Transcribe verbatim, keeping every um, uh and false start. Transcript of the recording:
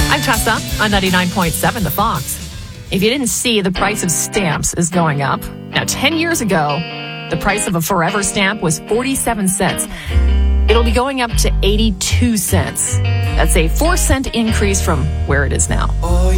I'm Tessa on ninety-nine point seven The Fox. If you didn't see, the price of stamps is going up. Now, ten years ago, the price of a forever stamp was forty-seven cents. It'll be going up to eighty-two cents. That's a four cent increase from where it is now. Oh,